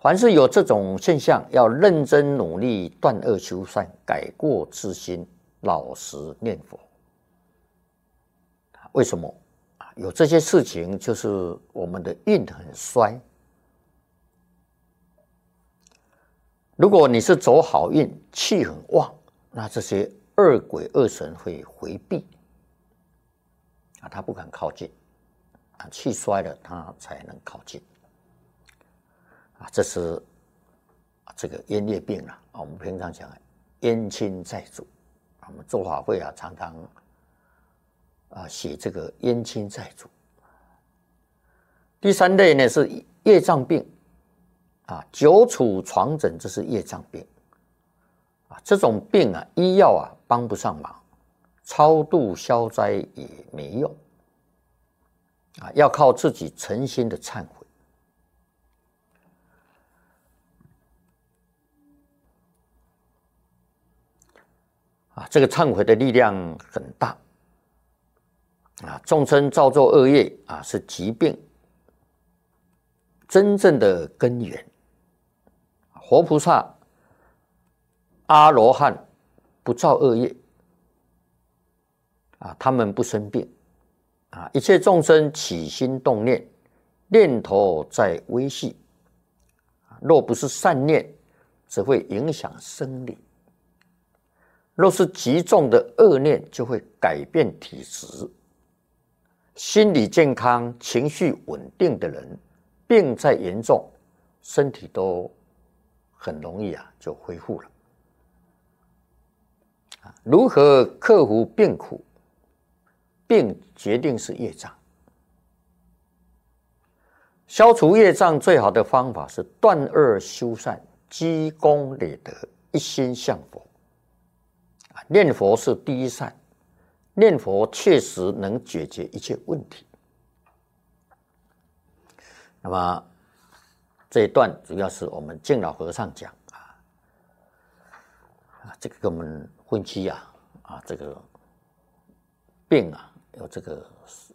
凡是有这种现象，要认真努力断恶修善，改过自新，老实念佛。为什么？有这些事情，就是我们的运很衰。如果你是走好运，气很旺，那这些恶鬼恶神会回避，他不敢靠近，气衰了他才能靠近。这是这个冤业病了。我们平常讲冤亲债主，我们做法会常常写这个冤亲债主。第三类呢是业障病，久处床枕，这是业障病。这种病医药帮不上忙，超度消灾也没用，要靠自己诚心的忏悔。这个忏悔的力量很大。众生造作恶业是疾病真正的根源。活菩萨、阿罗汉不造恶业，他们不生病。一切众生起心动念，念头在微细，若不是善念，只会影响生理。若是极重的恶念，就会改变体质。心理健康、情绪稳定的人，病再严重，身体都很容易就恢复了。如何克服病苦？病决定是业障。消除业障最好的方法是断恶修善，积功累德，一心向佛。念佛是第一善，念佛确实能解决一切问题。那么这一段主要是我们净老和尚讲这个跟我们婚期这个病有这个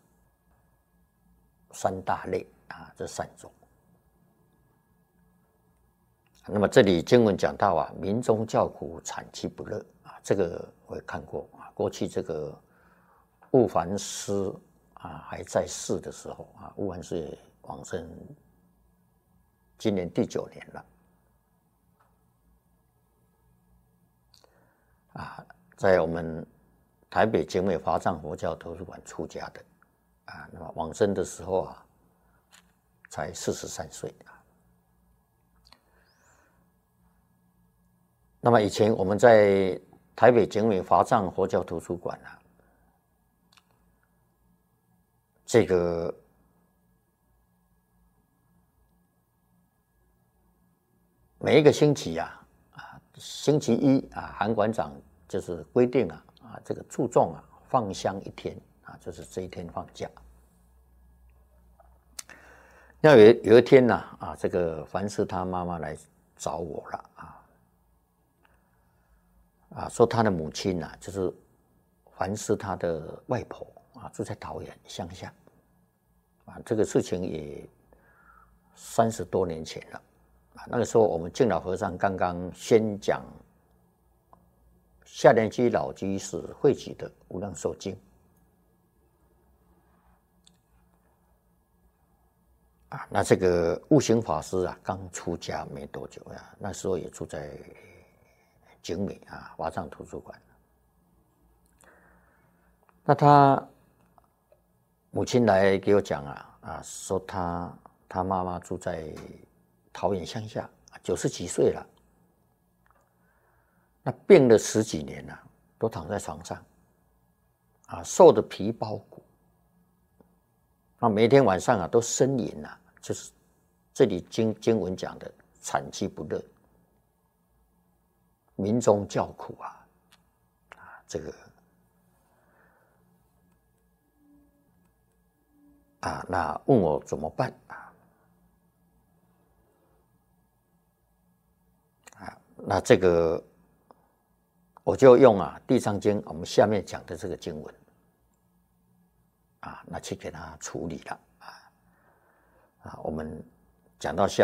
三大类这3种。那么这里经文讲到民中叫苦，惨其不乐这个我也看过过去这个悟凡师还在世的时候悟凡师也往生，今年第9年了在我们台北景美华藏佛教图书馆出家的那么往生的时候才43岁那么以前我们在台北景美华藏佛教图书馆这个每一个星期星期一韩馆长就是规定这个注重放香1天就是这一天放假。那有一天这个凡是他妈妈来找我了说他的母亲就是凡是他的外婆住在桃园乡下这个事情也30多年前了那个时候我们净老和尚刚刚宣讲下莲居老居士汇集的《无量寿经》那这个悟行法师刚出家没多久那时候也住在景美华藏图书馆。那他母亲来给我讲说他妈妈住在桃园乡下，90几岁了，那病了10几年了，都躺在床上瘦的皮包骨，那每天晚上都呻吟就是这里经文讲的惨其不乐，民中叫苦这个那问我怎么办那这个我就用地藏经我们下面讲的这个经文那去给他处理了我们讲到下